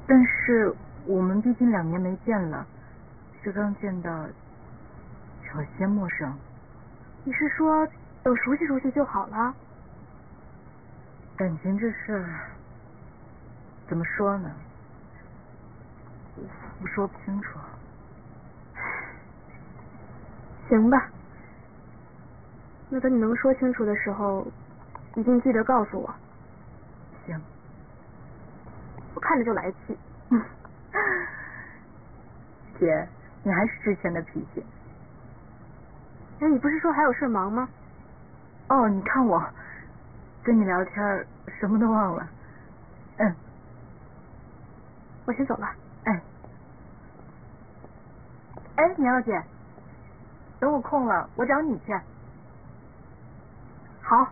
但是我们毕竟2年没见了，这刚见到有些陌生。 你是说等熟悉熟悉就好了？ 感情这事儿怎么说呢？我说不清楚。 行吧，那等你能说清楚的时候，一定记得告诉我。 行。 我看着就来气。 姐，你还是之前的脾气。 哎，你不是说还有事忙吗？ 哦，你看我跟你聊天什么都忘了。 我先走了。 哎，苗姐，等我空了我找你去。 好。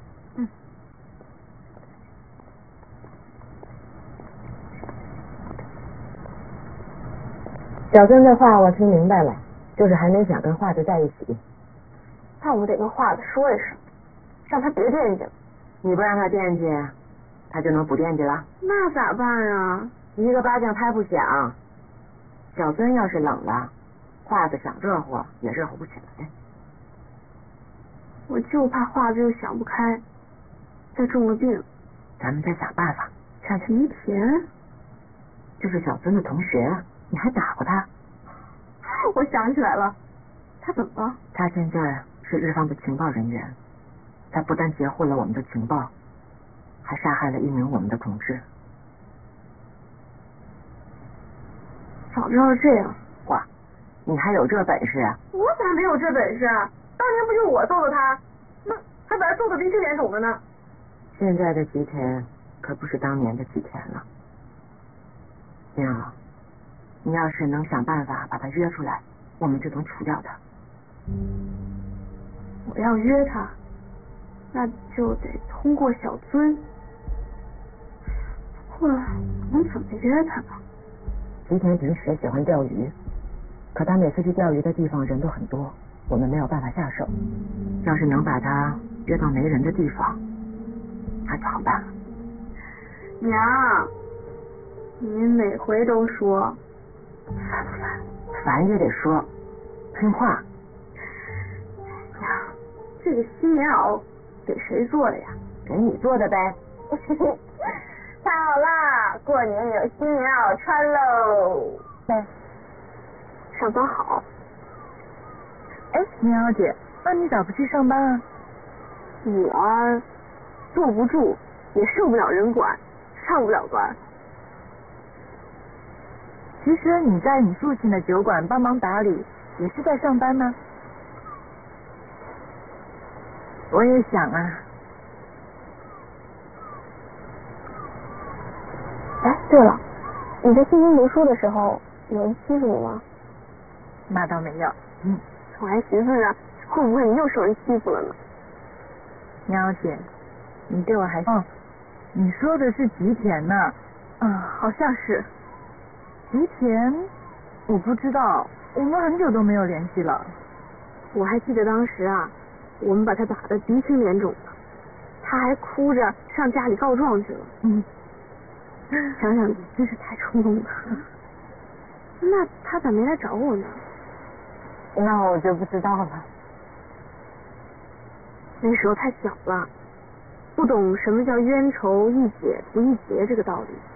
小孙的话我听明白了，就是还没想跟华子在一起。 那我得跟华子说一声，让他别惦记了。 你不让他惦记，他就能不惦记了？ 那咋办啊？ 一个巴掌拍不响。小孙要是冷了，华子想热乎也热乎不起来。 我就怕华子又想不开，再中了病。 咱们再想办法。 于田， 就是小孙的同学，你还打过他？ 我想起来了，他怎么了？ 他现在是日方的情报人员，他不但截获了我们的情报，还杀害了1名我们的同志。 早知道这样， 哇，你还有这本事啊？ 我咋没有这本事啊？当年不就我揍了他，那还把他揍得鼻青脸肿的呢。 现在的吉田可不是当年的吉田了。娘，你要是能想办法把他约出来，我们就能除掉他。 我要约他，那就得通过小尊。不过能怎么约他呢？ 吉田平时喜欢钓鱼，可他每次去钓鱼的地方人都很多，我们没有办法下手。要是能把他约到没人的地方，那就好办了。 娘，您每回都说烦不烦？ 烦也得说，听话。 娘，这个新棉袄给谁做的呀？ 给你做的呗。 太好啦，过年有新棉袄穿喽。上班好。 哎，苗姐，那你咋不去上班啊？ 我坐不住，也受不了人管，上不了班。 其实你在你父亲的酒馆帮忙打理，也是在上班呢。我也想啊。 哎，对了，你在新京读书的时候，有人欺负你吗？ 那倒没有。 我还寻思着，会不会你又受人欺负了呢？ 喵姐，你对我还你说的是吉田呢？ 好像是。 吉田，我不知道，我们很久都没有联系了。 我还记得当时啊，我们把他打得鼻青脸肿的，他还哭着上家里告状去了。想想真是太冲动了。那他咋没来找我呢？ 那我就不知道了。 那时候太小了，不懂什么叫冤仇易解不易结这个道理。